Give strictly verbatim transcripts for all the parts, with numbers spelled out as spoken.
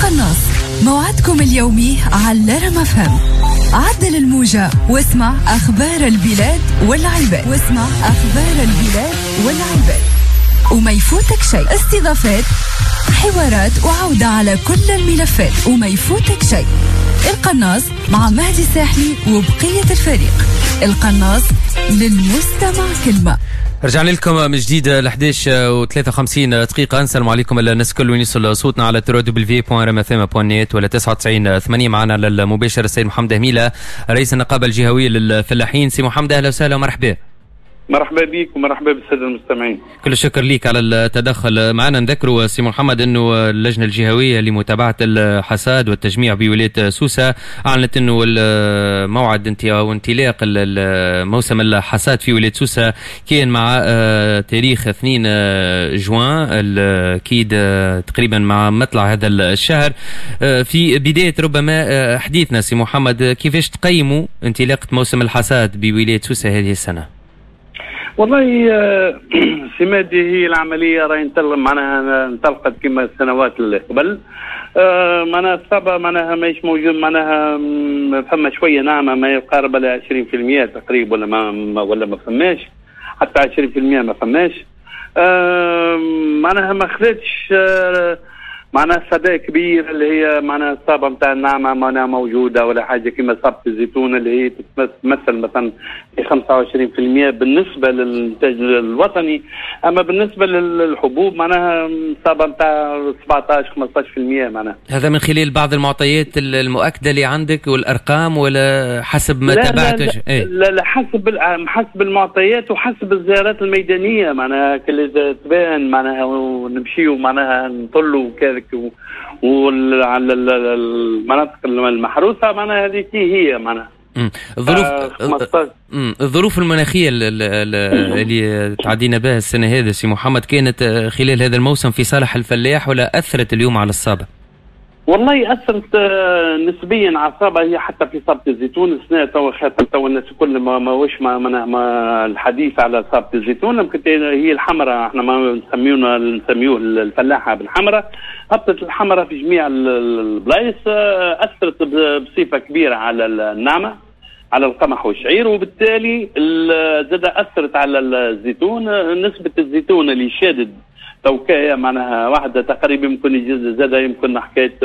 القناص، موعدكم اليومي على لرم اف ام. عدل الموجة واسمع أخبار البلاد والعباد واسمع أخبار البلاد والعباد وما يفوتك شيء. استضافات، حوارات وعودة على كل الملفات وما يفوتك شيء. القناص مع مهدي ساحلي وبقية الفريق. القناص للمستمع كلمة. رجعنا لكم من جديد ل إحدى عشر وثلاثة وخمسين دقيقة. نسلم عليكم الناس كل وين يوصل صوتنا على ترو دبليو بوان رم اف ام بوان نت ولا تسعة وتسعين ثمانية. معنا على المباشر السيد محمد هميلة رئيس النقابة الجهوية للفلاحين. سي محمد أهلا وسهلا ومرحبا. مرحبا بك ومرحبا بالسادة المستمعين. كل الشكر ليك على التدخل معنا. نذكروا سي محمد انه اللجنة الجهوية لمتابعة الحصاد والتجميع بولاية سوسة اعلنت انه موعد انطلاق موسم الحصاد في ولاية سوسة كان مع تاريخ اثنين جوان اكيد تقريبا مع مطلع هذا الشهر. في بداية ربما حديثنا سي محمد، كيفاش تقيموا انطلاقة موسم الحصاد بولاية سوسة هذه السنة؟ والله سمادي هي العملية راهي انطلقت معناها انطلقت كما السنوات اللي قبل. معناها الصعبة معناها ماهيش موجود، معناها فما شوية نعمة ما يقارب على عشرين في المية تقريبا ولا ما ولا ما فماش حتى عشرين في المية ما فماش. معناها ما خلاتش معناها صدى كبير اللي هي معناها الصابة نتاع النعمة معناها موجودة ولا حاجة كما صابة الزيتون اللي هي تتمثل مثلا في خمسة وعشرين في المية بالنسبة للإنتاج الوطني. أما بالنسبة للحبوب معناها الصابة نتاع سبعة عشر خمسة عشر في المية. معناها هذا من خلال بعض المعطيات المؤكدة اللي عندك والأرقام ولا حسب ما تابعت؟ لا, لا, ايه؟ لا لا حسب حسب المعطيات وحسب الزيارات الميدانية معناها كل تبان معناها ونمشيو معناها نطلوا كذا وعلى المناطق المحروسة معناها هذه هي معناها الظروف آه الظروف المناخية اللي تعدينا بها السنة هذه سي محمد كانت خلال هذا الموسم في صالح الفلاح ولا أثرت اليوم على الصابة؟ والله أثرت نسبيا على الصابة، هي حتى في صابة الزيتون السنة تو خاطر تو الناس كل ما ما وش ما, ما, ما الحديث على صابة الزيتون يمكن هي الحمراء، احنا ما نسميونا نسميوه الفلاحة بالحمراء. هبطت الحمراء في جميع البلايص، أثرت بصفة كبيرة على النعمة على القمح والشعير، وبالتالي زاد أثرت على الزيتون. نسبة الزيتون اللي شادد توكاية معناها واحدة تقريبا يمكن يجوز زاد يمكن حكاية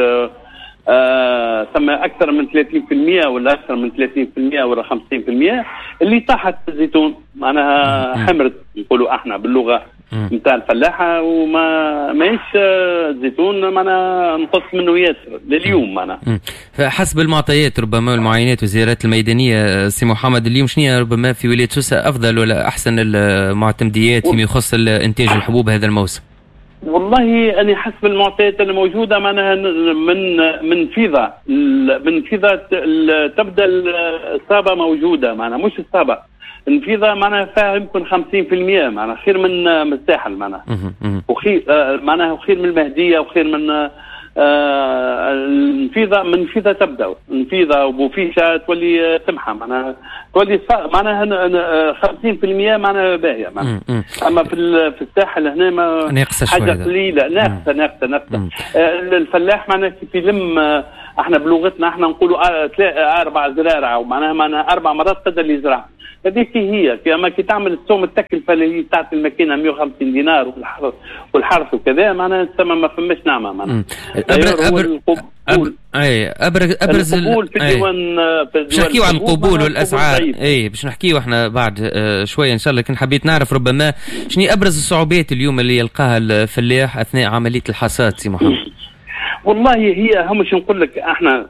آه ثم أكثر من ثلاثين في المية ولا أكثر من ثلاثين في المية ولا خمسين في المية اللي طاحت الزيتون معناها حمرت نقولوا احنا باللغة نتاع الفلاحة، وما ماهيش الزيتون معناها نقص منه ياسر لليوم. معناها فحسب المعطيات ربما المعاينات والزيارات الميدانية سي محمد اليوم شنو ربما في ولاية سوسة أفضل ولا أحسن المعتمديات فيما يخص إنتاج الحبوب هذا الموسم؟ والله أنا حسب المعطيات اللي موجودة معناها من من فيضة من فيضة تبدأ الصابة موجودة معناها مش الصابة الفيضة معناها فيها يمكن خمسين في المية معناها خير من من الساحل معناها وخير معناها وخير من المهدية وخير من الفيضة من فيضة تبدأ الفيضة وبوفيشة تولي سمحة معناها تولي معناها خمسين في المية معناها باهية معناها. أما في في الساحل هنا ما حاجة قليلة ناقصة ناقصة ناقصة. الفلاح معناها في لم احنا بلغتنا احنا نقولوا أربع زرارع ومعناها معناها أربع مرات قدر اللي يزرع. هذيك هي كما كي تعمل السوم التكلفة اللي هي تعطي الماكينة مئة وخمسين دينار والحرث والحرث وكذا معناها تسمى ما فماش نعمة معناها. أبر أبر أي أبرز أبرز القبول في الديوان. باش نحكيو عن القبول والأسعار أي باش نحكيو إحنا بعد شوية إن شاء الله، لكن حبيت نعرف ربما شنو أبرز الصعوبات اليوم اللي يلقاها الفلاح أثناء عملية الحصاد سي محمد؟ والله هي هم مش نقول لك احنا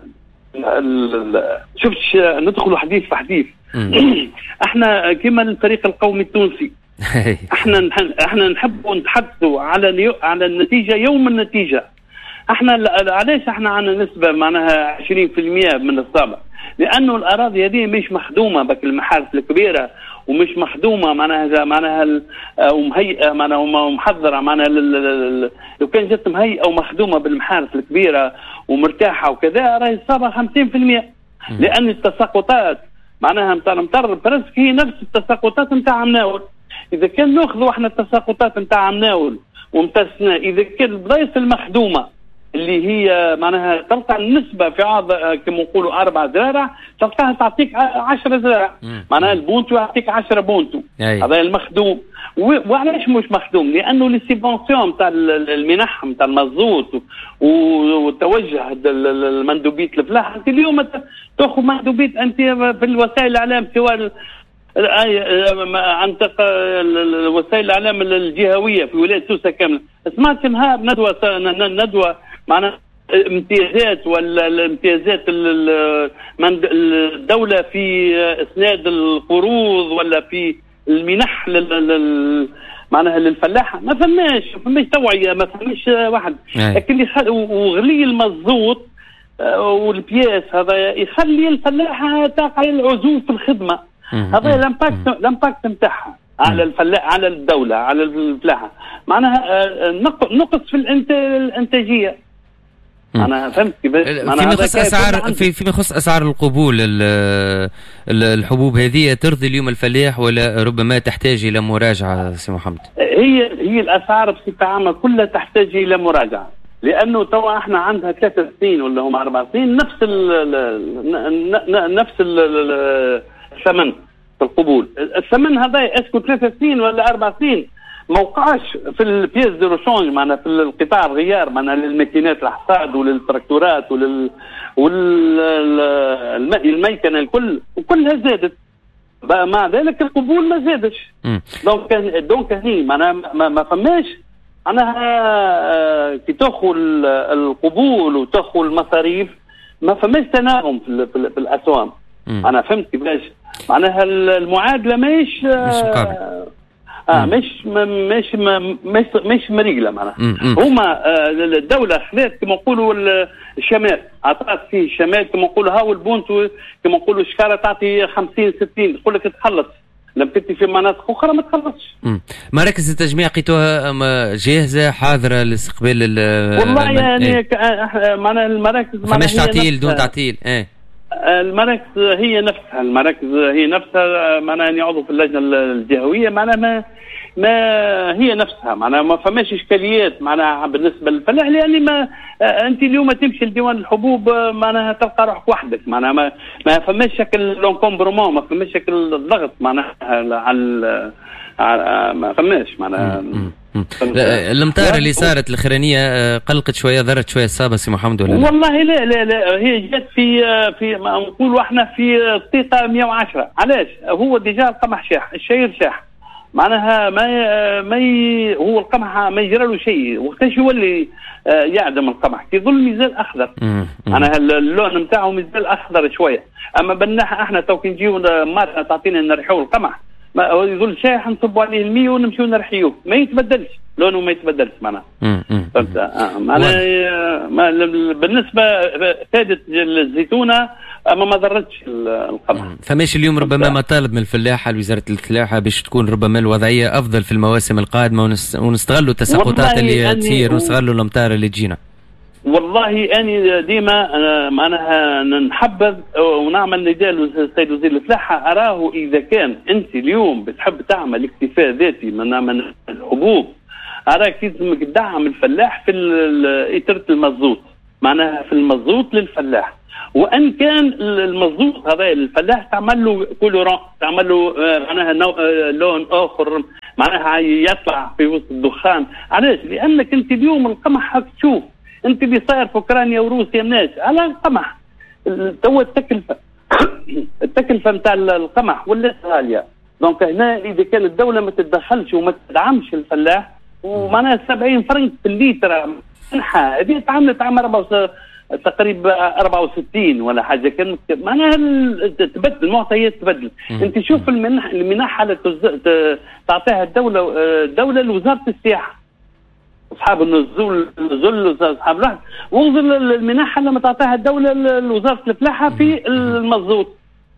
شفتش ندخلوا حديث في حديث احنا كما الفريق القومي التونسي احنا احنا نحب نتحدثوا على على النتيجه يوم النتيجه. احنا علاش احنا عندنا نسبه معناها عشرين في المية من الصابه؟ لانه الاراضي هذه مش مخدومه بك المحارث الكبيره ومش مخدومه معناها معناها ومهيئه معناها ومحضره معناها لو كان جت مهيئه ومخدومه بالمحارث الكبيره ومرتاحه وكذا راهي الصابه خمسين في المية. لان التساقطات معناها نتاع المطر برسك هي نفس التساقطات نتاع مناول. اذا كان ناخذوا احنا التساقطات نتاع مناول ومتسنا اذا كان البلايص المخدومه اللي اللي هي معناها تلقى النسبة في عرض كما نقولوا أربع زراعة تلقاها تعطيك عشرة زراعة، معناها البونتو يعطيك عشرة بونتو، هذا المخدوم. وعلاش مش مخدوم؟ لأنه السيبونسيون تاع المنح تاع المازوت وتوجه المندوبية الفلاحة، أنت اليوم تأخذ مندوبية أنت في الوسائل الإعلام سواء عن وسائل الإعلام الجهوية في ولاية سوسة كاملة، سمعت نهار ندوة ندوة معناها امتيازات ولا الامتيازات الدولة في إسناد القروض ولا في المنح لل معناها للفلاحة، ما فماش ما فماش توعية، ما فماش واحد. لكن يخل... وغلي المزوط والبياس هذا يخلي الفلاحة تقع العزوف في الخدمة، هذا الامباكت الامباكت نتاعها على الفلاح على الدولة على الفلاحة، معناها نقص في الانتاجية. أنا فهمت كيفاش فيما يخص أسعار في فيما يخص أسعار القبول الحبوب هذه ترضي اليوم الفلاح ولا ربما تحتاج إلى مراجعة سي محمد؟ هي هي الأسعار بصفة عامة كلها تحتاج إلى مراجعة، لأنه توا احنا عندها ثلاث سنين ولا هم أربع سنين نفس ال نفس الثمن في القبول. الثمن هذا اسكو ثلاث سنين ولا أربع سنين ما وقعش في البياس دي روشونج، معنا في القطاع الغيار، معنا للماكينات الحصاد وللتراكتورات ولل والميكنه الكل وكلها زادت، مع ذلك القبول ما زادش. دونك دونك هني معنا ما, ما فماش معناها كي تاخذ القبول وتاخذ المصاريف ما فماش تناغم في, في, في الاسوام. انا فهمت كيفاش معناها المعادله ماهيش اه مش مش مش مش مريقله معناها. هما آه الدوله خذت كما نقولوا الشمال، عطات فيه الشمال كما نقولوا هاو البونتو كما نقولوا الشكاره تعطي خمسين ستين تقول لك تخلص، لم تأتي في مناطق اخرى ما تخلصش. مراكز التجميع قيتوها جاهزه حاضره لاستقبال والله يعني ايه؟ معناها المراكز ما فماش تعطيل دون تعطيل. ايه المراكز هي نفسها المراكز هي نفسها معناها يعضوا في اللجنه الجهويه، معناها ما ما هي نفسها معناها ما فماش اشكاليات معناها بالنسبه للفلاح، لان ما انت اليوم تمشي لديوان الحبوب معناها تلقى روحك وحدك، معناها ما ما فماش شكل لونكومبرومون، ما فماش شكل الضغط معناها على ما فماش معناها. الامطار اللي صارت الاخرانيه قلقت شويه ضرت شويه الصابه سي محمد ولا لا؟ والله لا لا لا هي جات في في نقولوا احنا في الدقيقه مئة وعشرة. علاش؟ هو ديجا القمح شاح الشير شاح معناها ما ما هو القمح ما يجرى له شيء، وقتاش يولي يعدم القمح يظل ميزان اخضر، معناها اللون نتاعو ميزان اخضر شويه. اما بالناحيه احنا تو كي نجيو مره تعطينا نرحيو القمح ما يظل شايح نصبوا عليه المية ونمشيو نرحيوه ما يتبدلش لونه ما يتبدلش معناها. فهمت؟ آه معناها بالنسبه فادت الزيتونه اما ما ضرتش القمح. فماش اليوم ربما مطالب من الفلاحه لوزاره الفلاحه باش تكون ربما الوضعيه افضل في المواسم القادمه ونستغلوا التساقطات اللي تصير ونستغلوا الامطار اللي تجينا. والله أنا ديما معناها نحبذ ونعمل نداء للسيد وزير الفلاحة، أراه إذا كان أنت اليوم بتحب تعمل اكتفاء ذاتي من الحبوب أراك لازمك تدعم الفلاح في إترة المزوط، معناها في المزوط للفلاح، وأن كان المزوط هذا الفلاح تعمل له كولوران، تعمل له معناها لون آخر معناها يطلع في وسط الدخان. علاش؟ لأنك أنت اليوم القمح تشوف انت اللي صاير في اوكرانيا وروسيا الناس على القمح تو التكلفه التكلفه نتاع القمح ولا غاليه. دونك هنا اذا كان الدوله ما تتدخلش وما تدعمش الفلاح ومعناها سبعين فرنك في الليتر منحه هذه تعملت عام تقريبا أربعة وستين ولا حاجه، كان معناها تبدل المعطيات تبدل. انت شوف المنح المنح اللي تعطيها الدوله الدوله لوزاره السياحه اصحاب النزول النزول اصحاب الواحد، وانظر المنحه لما تعطيها الدوله لوزاره الفلاحه في المزوط.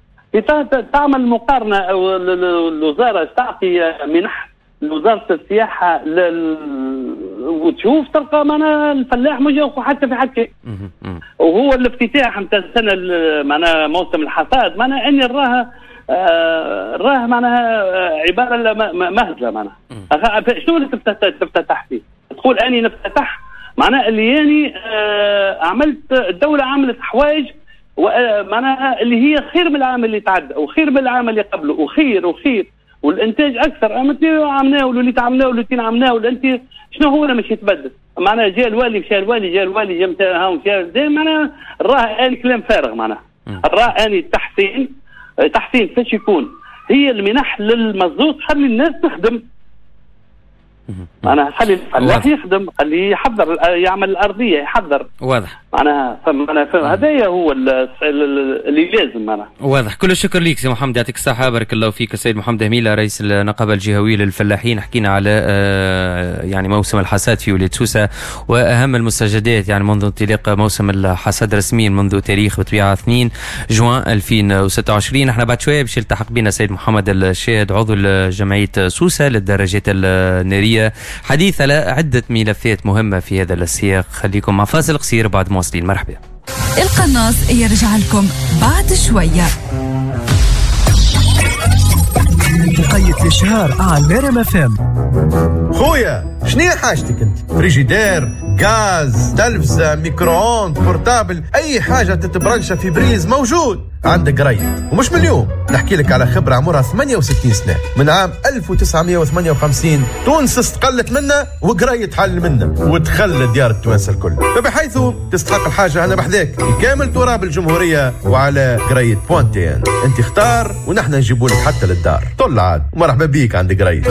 تعمل مقارنه او الوزاره تعطي منح لوزاره السياحه لل... وتشوف تلقى معنا الفلاح مجاوب حتى في حكي. وهو الافتتاح نتاع السنه معنا موسم الحصاد معنا اني نراها آه راه معناها عباره مهزله معناها. شنو اللي تفتتح فيه؟ تقول اني نفتتح معناها اللي يعني آه عملت الدوله عملت حوايج معناها اللي هي خير من العام اللي تعدى وخير من العام اللي قبله وخير وخير والانتاج اكثر. اما انت عملناه واللي تعملناه واللي عملناه والانت شنو هو مش يتبدل. معناها جاء الوالي مشى الوالي جاء الوالي جاء متى هاو مشى معناها راه اني كلام فارغ. معناها راه اني التحسين تحسين فاش يكون هي المنح للمزوط خلي الناس تخدم. معناها خلي الفلاح يخدم خليه يحضر يعمل الارضيه يحضر واضح. معناها معناها هذايا هو اللي لازم. معناها واضح. كل الشكر ليك سي محمد يعطيك الصحه بارك الله فيك. السيد محمد هميله رئيس النقابه الجهويه للفلاحين حكينا على يعني موسم الحصاد في ولايه سوسه واهم المستجدات يعني منذ انطلاق موسم الحصاد رسميا منذ تاريخ بطبيعه اثنين جوان ألفين وستة وعشرين. احنا بعد شويه باش يلتحق بنا السيد محمد الشاهد عضو جمعيه سوسه للدراجات الناريه حديث على عدة ملفات مهمة في هذا السياق. خليكم مع فاصل قصير بعد مواصلين. مرحبا. القناص يرجع لكم بعد شوية. تقيد الشهر على ريم اف ام. خويا شنو حاجتك انت؟ فريجيدير، غاز، تلفزة، ميكرووند، بورتابل، اي حاجة تتبرنشها في بريز موجود عندك قريت. ومش من اليوم نحكي لك على خبرة عمرها ثمانية وستين سنة من عام ألف وتسعمائة وثمانية وخمسين تونس استقلت منا وقريت حل منا وتخلى ديار التوانسة الكل. فبحيث تستحق الحاجة أنا بحذاك في كامل تراب الجمهورية وعلى قريت بوانتين. انت اختار ونحن نجيبوا لك حتى للدار. طل عاد ومرحبا بيك عند قريت.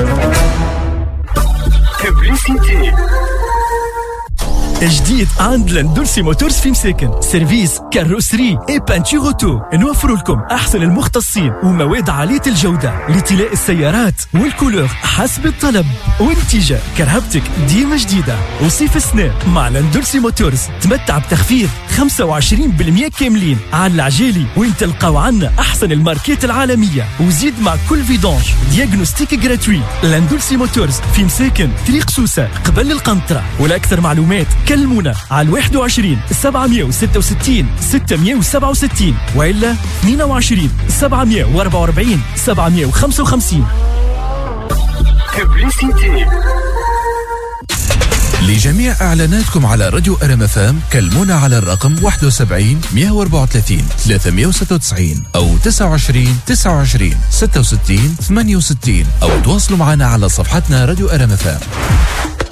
جديد عند لاندولسي موتورز في مساكن سيرفيس كاروسري اي بانتور اوتو. نوفر لكم احسن المختصين ومواد عاليه الجوده لطلاء السيارات والكولور حسب الطلب. ونتيجه كرهبتك ديما جديده. وصيف السنة مع لاندولسي موتورز تمتع بتخفيض خمسة وعشرين بالمئة كاملين على العجالي وين تلقاو عنا احسن الماركات العالميه. وزيد مع كل فيدونج دياغنوستيك جراتوي. لاندولسي موتورز في مساكن طريق سوسه قبل القنطره. ولاكثر معلومات كلمونا على واحد وعشرين سبعمائة وستة وستين ستمائة وسبعة وستين وإلا اثنين وعشرين سبعمائة وأربعة وأربعين سبعمائة وخمسة وخمسين. لجميع إعلاناتكم على راديو أرم اف ام كلمونا على الرقم واحد وسبعين مئة وأربعة وثلاثين ثلاثمائة وستة وتسعين أو تسعة وعشرين تسعة وعشرين ستة وستين ثمانية وستين أو تواصلوا معنا على صفحتنا راديو أرم اف ام.